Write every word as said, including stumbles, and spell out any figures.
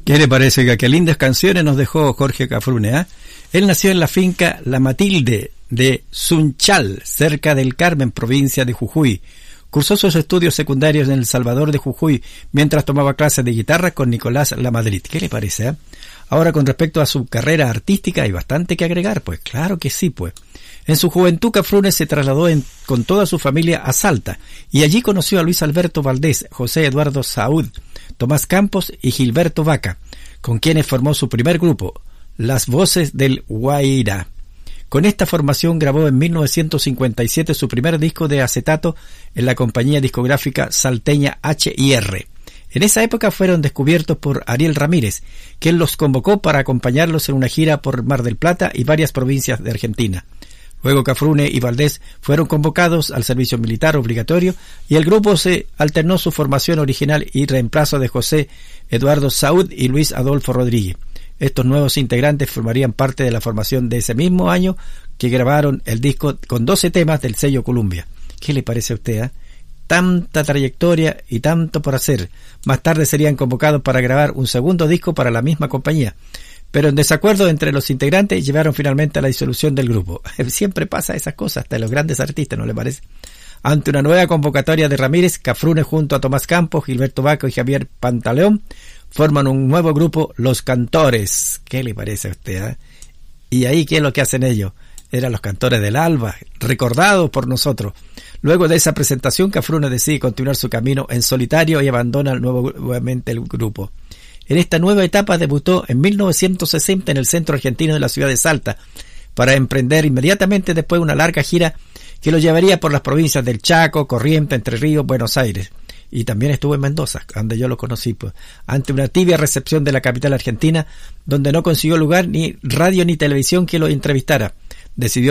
¿Qué le parece? Que qué lindas canciones nos dejó Jorge Cafrune, ¿eh? Él nació en la finca La Matilde de Sunchal, cerca del Carmen, provincia de Jujuy. Cursó sus estudios secundarios en El Salvador de Jujuy, mientras tomaba clases de guitarra con Nicolás Lamadrid. ¿Qué le parece, eh? Ahora, con respecto a su carrera artística, hay bastante que agregar, pues claro que sí, pues. En su juventud, Cafrune se trasladó en, con toda su familia a Salta, y allí conoció a Luis Alberto Valdés, José Eduardo Saúd, Tomás Campos y Gilberto Vaca, con quienes formó su primer grupo, Las Voces del Guairá. Con esta formación grabó en mil novecientos cincuenta y siete su primer disco de acetato en la compañía discográfica salteña H y R. En esa época fueron descubiertos por Ariel Ramírez, quien los convocó para acompañarlos en una gira por Mar del Plata y varias provincias de Argentina. Luego Cafrune y Valdés fueron convocados al servicio militar obligatorio y el grupo se alternó su formación original y reemplazo de José Eduardo Saúd y Luis Adolfo Rodríguez. Estos nuevos integrantes formarían parte de la formación de ese mismo año que grabaron el disco con doce temas del sello Columbia. ¿Qué le parece a usted, eh? Tanta trayectoria y tanto por hacer. Más tarde serían convocados para grabar un segundo disco para la misma compañía, pero en desacuerdo entre los integrantes llevaron finalmente a la disolución del grupo. Siempre pasa esas cosas, hasta los grandes artistas, ¿no le parece? Ante una nueva convocatoria de Ramírez, Cafrune junto a Tomás Campos, Gilberto Vaca y Javier Pantaleón forman un nuevo grupo, Los Cantores. ¿Qué le parece a usted, eh? Y ahí, ¿qué es lo que hacen ellos? Eran los Cantores del Alba, recordados por nosotros. Luego de esa presentación, Cafrune decide continuar su camino en solitario y abandona nuevo, nuevamente el grupo. En esta nueva etapa debutó en mil novecientos sesenta en el centro argentino de la ciudad de Salta, para emprender inmediatamente después una larga gira que lo llevaría por las provincias del Chaco, Corrientes, Entre Ríos, Buenos Aires. Y también estuvo en Mendoza, donde yo lo conocí, pues, ante una tibia recepción de la capital argentina, donde no consiguió lugar ni radio ni televisión que lo entrevistara. Decidió